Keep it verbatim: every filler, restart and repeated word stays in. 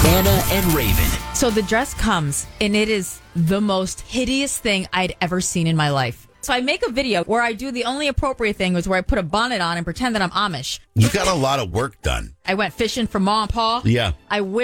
Anna and Raven. So the dress comes, and it is the most hideous thing I'd ever seen in my life. So I make a video where I do the only appropriate thing was where I put a bonnet on and pretend that I'm Amish. You got a lot of work done. I went fishing for Ma and Pa. Yeah. I